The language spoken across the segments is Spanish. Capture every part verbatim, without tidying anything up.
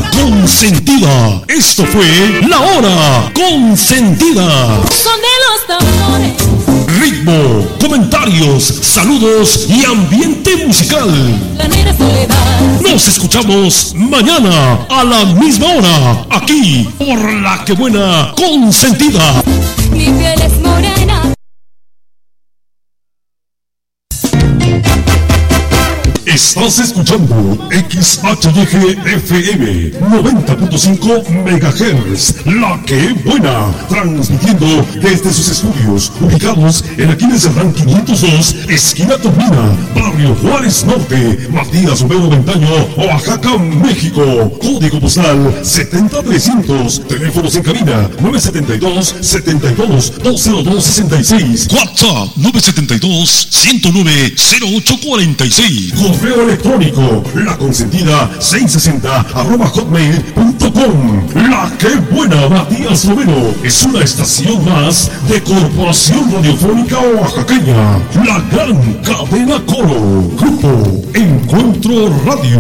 consentida. Esto fue La Hora Consentida. Son de los tambores. Ritmo, comentarios, saludos y ambiente musical. La negra soledad. Nos escuchamos mañana a la misma hora, aquí por La Que Buena Consentida. Mi piel es morena. Estás escuchando X H D G F M noventa punto cinco megahertz, La Que Buena, transmitiendo desde sus estudios ubicados en Aquiles Serrán quinientos dos, esquina Turbina, Barrio Juárez Norte, Matías Romero Ventaño, Oaxaca, México. Código postal setenta trescientos. Teléfonos en cabina nueve siete dos, siete dos, dos cero dos seis seis. WhatsApp nueve siete dos, uno cero nueve, cero ocho cuatro seis. Correo electrónico laconsentida seiscientos sesenta arroba hotmail punto com. La Que Buena, Matías Romero, es una estación más de Corporación Radiofónica Oaxaqueña, la gran cadena Coro. Grupo Encuentro Radio.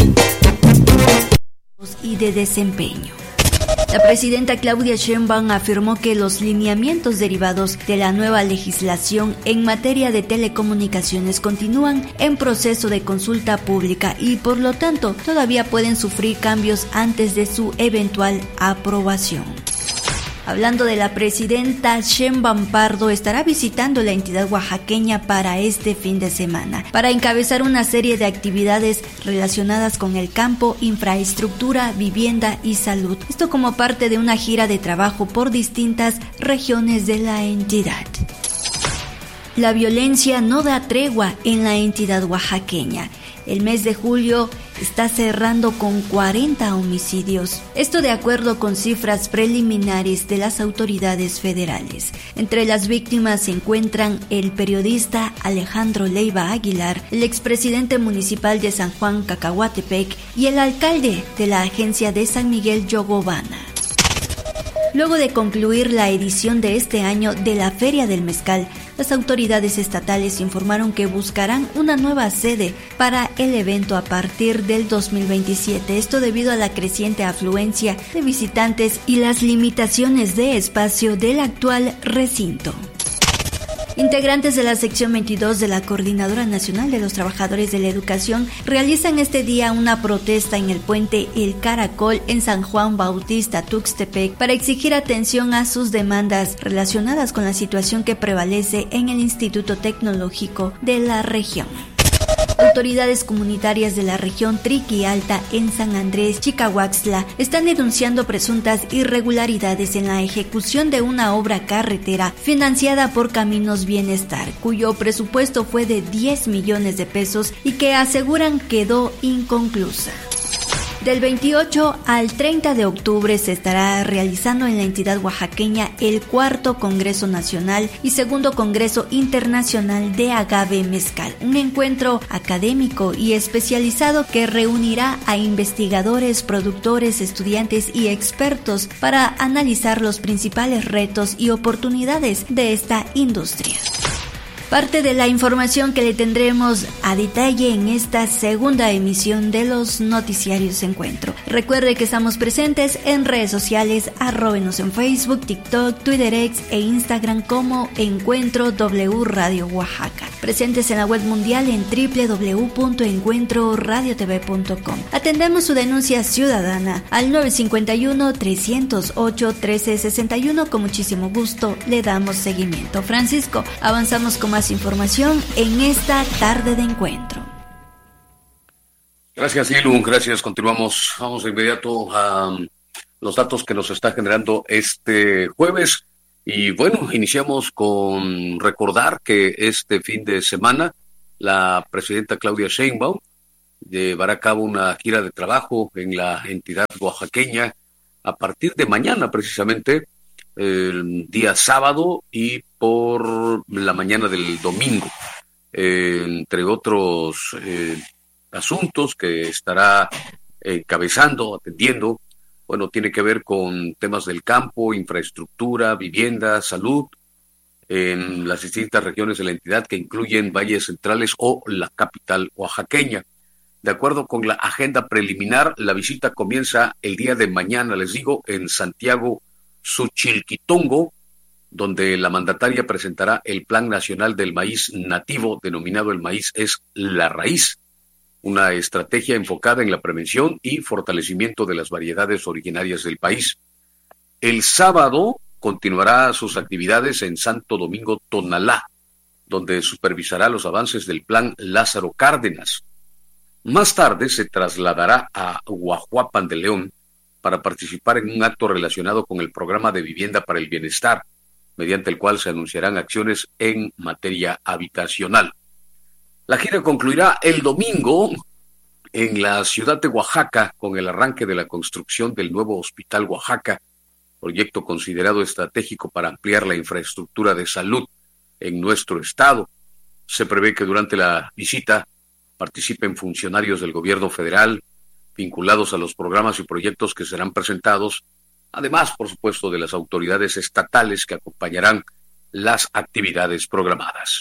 Y de desempeño. La presidenta Claudia Sheinbaum afirmó que los lineamientos derivados de la nueva legislación en materia de telecomunicaciones continúan en proceso de consulta pública y por lo tanto todavía pueden sufrir cambios antes de su eventual aprobación. Hablando de la presidenta, Sheinbaum Pardo estará visitando la entidad oaxaqueña para este fin de semana, para encabezar una serie de actividades relacionadas con el campo, infraestructura, vivienda y salud. Esto como parte de una gira de trabajo por distintas regiones de la entidad. La violencia no da tregua en la entidad oaxaqueña. El mes de julio está cerrando con cuarenta homicidios. Esto de acuerdo con cifras preliminares de las autoridades federales. Entre las víctimas se encuentran el periodista Alejandro Leiva Aguilar, el expresidente municipal de San Juan Cacahuatepec y el alcalde de la agencia de San Miguel Yogobana. Luego de concluir la edición de este año de la Feria del Mezcal, las autoridades estatales informaron que buscarán una nueva sede para el evento a partir del dos mil veintisiete. Esto debido a la creciente afluencia de visitantes y las limitaciones de espacio del actual recinto. Integrantes de la sección veintidós de la Coordinadora Nacional de los Trabajadores de la Educación realizan este día una protesta en el puente El Caracol en San Juan Bautista, Tuxtepec, para exigir atención a sus demandas relacionadas con la situación que prevalece en el Instituto Tecnológico de la región. Autoridades comunitarias de la región Triqui Alta en San Andrés, Chicahuaxtla, están denunciando presuntas irregularidades en la ejecución de una obra carretera financiada por Caminos Bienestar, cuyo presupuesto fue de diez millones de pesos y que aseguran quedó inconclusa. Del veintiocho al treinta de octubre se estará realizando en la entidad oaxaqueña el cuarto Congreso Nacional y segundo Congreso Internacional de Agave Mezcal, un encuentro académico y especializado que reunirá a investigadores, productores, estudiantes y expertos para analizar los principales retos y oportunidades de esta industria. Parte de la información que le tendremos a detalle en esta segunda emisión de los noticiarios Encuentro. Recuerde que estamos presentes en redes sociales, arróbenos en Facebook, TikTok, Twitter X e Instagram como Encuentro W Radio Oaxaca. Presentes en la web mundial en doble u doble u doble u punto encuentro radio t v punto com. Atendemos su denuncia ciudadana al nueve cinco uno, tres cero ocho, uno tres seis uno. Con muchísimo gusto le damos seguimiento. Francisco, avanzamos con más información en esta tarde de encuentro. Gracias, Ilu, gracias. Continuamos, vamos de inmediato a um, los datos que nos está generando este jueves. Y bueno, iniciamos con recordar que este fin de semana la presidenta Claudia Sheinbaum llevará a cabo una gira de trabajo en la entidad oaxaqueña a partir de mañana, precisamente, el día sábado y por la mañana del domingo, eh, entre otros eh, asuntos que estará encabezando, atendiendo. Bueno, tiene que ver con temas del campo, infraestructura, vivienda, salud, en las distintas regiones de la entidad que incluyen valles centrales o la capital oaxaqueña. De acuerdo con la agenda preliminar, la visita comienza el día de mañana, les digo, en Santiago, Suchilquitongo, donde la mandataria presentará el Plan Nacional del Maíz Nativo, denominado El Maíz es la Raíz, una estrategia enfocada en la prevención y fortalecimiento de las variedades originarias del país. El sábado continuará sus actividades en Santo Domingo, Tonalá, donde supervisará los avances del Plan Lázaro Cárdenas. Más tarde se trasladará a Guajuapan de León para participar en un acto relacionado con el Programa de Vivienda para el Bienestar, mediante el cual se anunciarán acciones en materia habitacional. La gira concluirá el domingo en la ciudad de Oaxaca con el arranque de la construcción del nuevo Hospital Oaxaca, proyecto considerado estratégico para ampliar la infraestructura de salud en nuestro estado. Se prevé que durante la visita participen funcionarios del gobierno federal vinculados a los programas y proyectos que serán presentados, además, por supuesto, de las autoridades estatales que acompañarán las actividades programadas.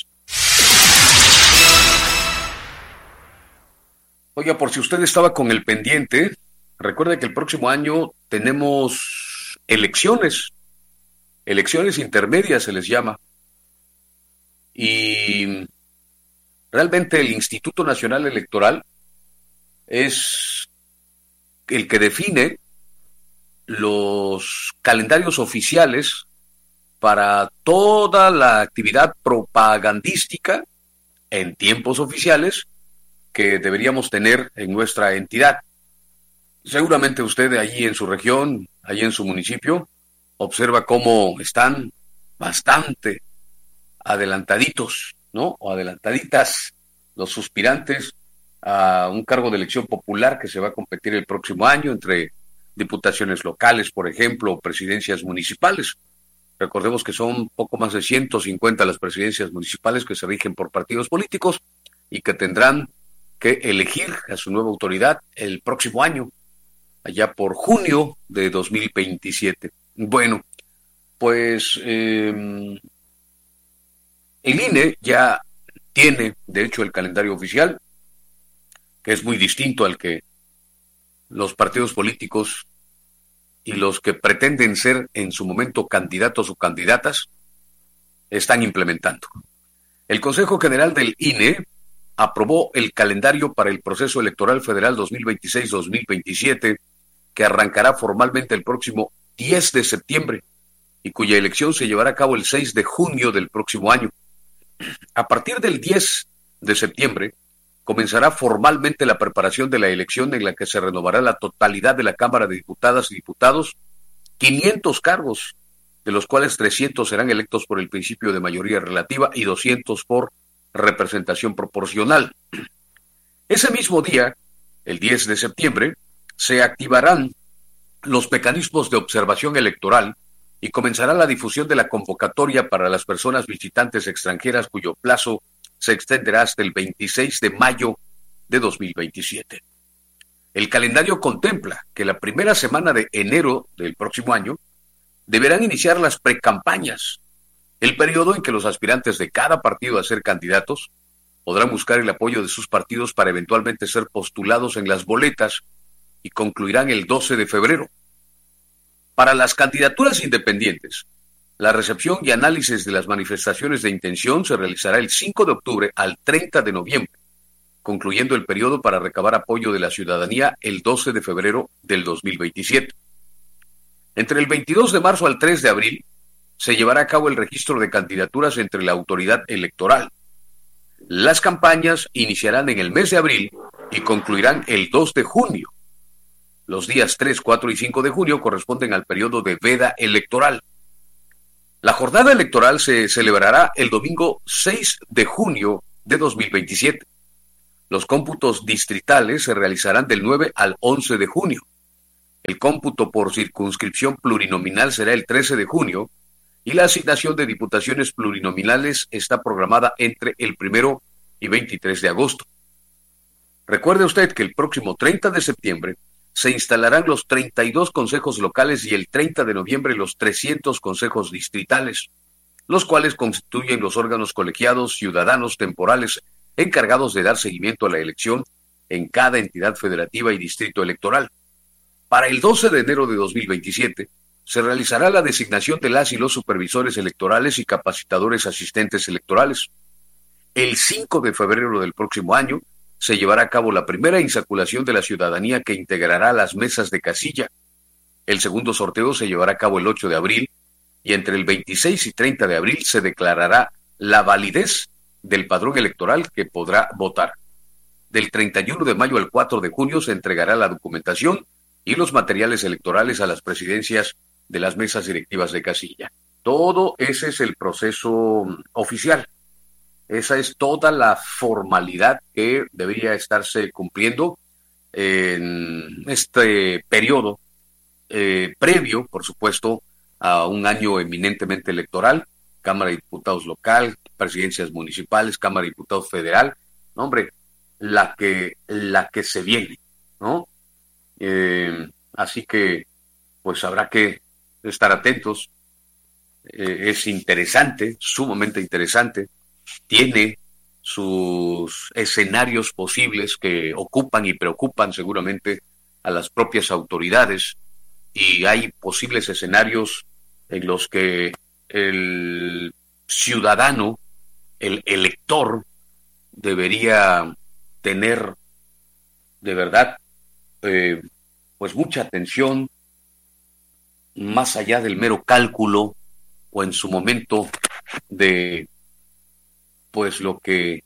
Oiga, por si usted estaba con el pendiente, recuerde que el próximo año tenemos elecciones, elecciones intermedias se les llama, y realmente el Instituto Nacional Electoral es el que define los calendarios oficiales para toda la actividad propagandística en tiempos oficiales que deberíamos tener en nuestra entidad. Seguramente usted allí en su región, allí en su municipio, observa cómo están bastante adelantaditos, ¿no? O adelantaditas los suspirantes a un cargo de elección popular que se va a competir el próximo año entre diputaciones locales, por ejemplo, o presidencias municipales. Recordemos que son poco más de ciento cincuenta las presidencias municipales que se rigen por partidos políticos y que tendrán que elegir a su nueva autoridad el próximo año, allá por junio de dos mil veintisiete. Bueno, pues eh, el I N E ya tiene, de hecho, el calendario oficial, que es muy distinto al que los partidos políticos y los que pretenden ser en su momento candidatos o candidatas están implementando. El Consejo General del I N E aprobó el calendario para el proceso electoral federal dos mil veintiséis dos mil veintisiete, que arrancará formalmente el próximo diez de septiembre y cuya elección se llevará a cabo el seis de junio del próximo año. A partir del diez de septiembre comenzará formalmente la preparación de la elección en la que se renovará la totalidad de la Cámara de Diputadas y Diputados, quinientos cargos, de los cuales trescientos serán electos por el principio de mayoría relativa y doscientos por representación proporcional. Ese mismo día, el diez de septiembre, se activarán los mecanismos de observación electoral y comenzará la difusión de la convocatoria para las personas visitantes extranjeras cuyo plazo se extenderá hasta el veintiséis de mayo de dos mil veintisiete. El calendario contempla que la primera semana de enero del próximo año deberán iniciar las precampañas, el periodo en que los aspirantes de cada partido a ser candidatos podrán buscar el apoyo de sus partidos para eventualmente ser postulados en las boletas y concluirán el doce de febrero. Para las candidaturas independientes, la recepción y análisis de las manifestaciones de intención se realizará el cinco de octubre al treinta de noviembre, concluyendo el periodo para recabar apoyo de la ciudadanía el doce de febrero del dos mil veintisiete. Entre el veintidós de marzo al tres de abril, se llevará a cabo el registro de candidaturas entre la autoridad electoral. Las campañas iniciarán en el mes de abril y concluirán el dos de junio. Los días tres, cuatro y cinco de junio corresponden al periodo de veda electoral. La jornada electoral se celebrará el domingo seis de junio de dos mil veintisiete. Los cómputos distritales se realizarán del nueve al once de junio. El cómputo por circunscripción plurinominal será el trece de junio y la asignación de diputaciones plurinominales está programada entre el primero y veintitrés de agosto. Recuerde usted que el próximo treinta de septiembre se instalarán los treinta y dos consejos locales y el treinta de noviembre los trescientos consejos distritales, los cuales constituyen los órganos colegiados ciudadanos temporales encargados de dar seguimiento a la elección en cada entidad federativa y distrito electoral. Para el doce de enero de dos mil veintisiete, se realizará la designación de las y los supervisores electorales y capacitadores asistentes electorales. El cinco de febrero del próximo año se llevará a cabo la primera insaculación de la ciudadanía que integrará las mesas de casilla. El segundo sorteo se llevará a cabo el ocho de abril y entre el veintiséis y treinta de abril se declarará la validez del padrón electoral que podrá votar. Del treinta y uno de mayo al cuatro de junio se entregará la documentación y los materiales electorales a las presidencias de las mesas directivas de casilla. Todo ese es el proceso oficial. Esa es toda la formalidad que debería estarse cumpliendo en este periodo eh, previo, por supuesto, a un año eminentemente electoral, Cámara de Diputados local, presidencias municipales, Cámara de Diputados federal, no, hombre, la que, la que se viene, ¿no? Eh, así que, pues habrá que estar atentos. Eh, es interesante, sumamente interesante. Tiene sus escenarios posibles que ocupan y preocupan seguramente a las propias autoridades, y hay posibles escenarios en los que el ciudadano, el elector, debería tener de verdad eh, pues mucha atención, más allá del mero cálculo o en su momento de pues lo que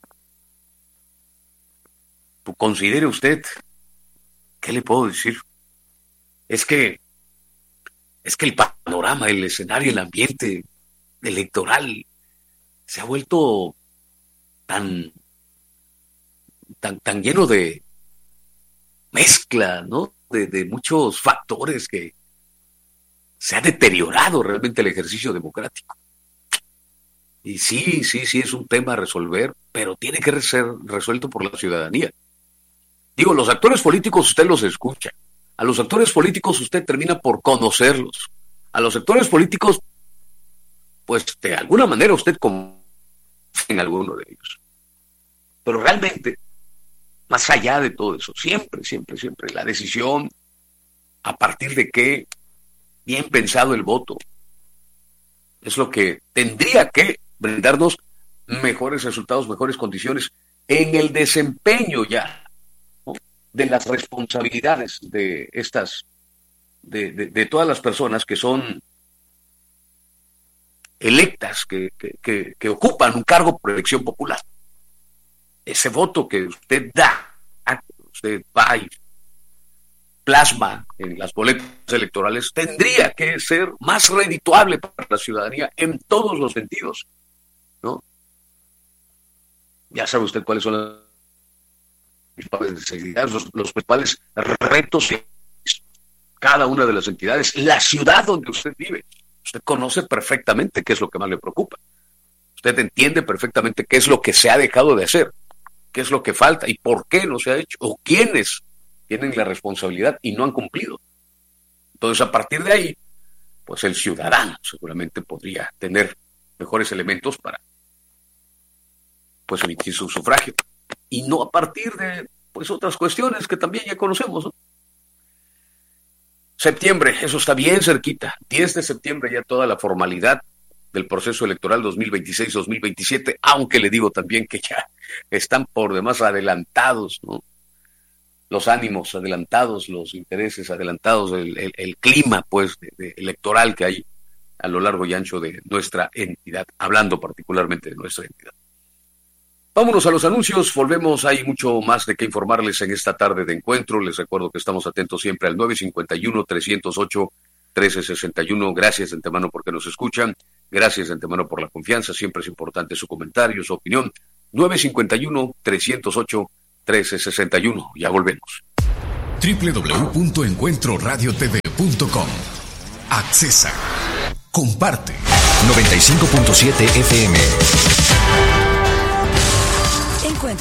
considere usted. ¿Qué le puedo decir? Es que es que el panorama, el escenario, el ambiente electoral se ha vuelto tan tan tan lleno de mezcla, ¿no? De, de muchos factores que se ha deteriorado realmente el ejercicio democrático. Y sí, sí, sí, es un tema a resolver, pero tiene que ser resuelto por la ciudadanía. Digo, los actores políticos usted los escucha. A los actores políticos usted termina por conocerlos. A los actores políticos, pues de alguna manera usted confía en alguno de ellos. Pero realmente, más allá de todo eso, siempre, siempre, siempre, la decisión a partir de qué bien pensado el voto es lo que tendría que brindarnos mejores resultados, mejores condiciones en el desempeño ya, ¿no?, de las responsabilidades de estas, de, de, de todas las personas que son electas, que, que, que, que ocupan un cargo por elección popular. Ese voto que usted da, usted va y plasma en las boletas electorales, tendría que ser más redituable para la ciudadanía en todos los sentidos, ¿no? Ya sabe usted cuáles son las principales necesidades, los, los principales retos de cada una de las entidades, la ciudad donde usted vive. Usted conoce perfectamente qué es lo que más le preocupa. Usted entiende perfectamente qué es lo que se ha dejado de hacer, qué es lo que falta y por qué no se ha hecho, o quiénes tienen la responsabilidad y no han cumplido. Entonces, a partir de ahí, pues el ciudadano seguramente podría tener mejores elementos para pues emitir su sufragio. Y no a partir de pues otras cuestiones que también ya conocemos, ¿no? Septiembre, eso está bien cerquita. diez de septiembre ya toda la formalidad del proceso electoral dos mil veintiséis dos mil veintisiete, aunque le digo también que ya están por demás adelantados, ¿no? Los ánimos adelantados, los intereses adelantados, el, el, el clima pues de, de electoral que hay a lo largo y ancho de nuestra entidad, hablando particularmente de nuestra entidad. Vámonos a los anuncios, volvemos, hay mucho más de qué informarles en esta tarde de encuentro. Les recuerdo que estamos atentos siempre al nueve cinco uno, tres cero ocho, uno tres seis uno. Gracias de antemano porque nos escuchan, gracias de antemano por la confianza, siempre es importante su comentario, su opinión. nueve cinco uno, tres cero ocho, uno tres seis uno. Ya volvemos. doble u doble u doble u punto encuentro radio t v punto com. Accesa. Comparte. noventa y cinco punto siete F M. Encuentro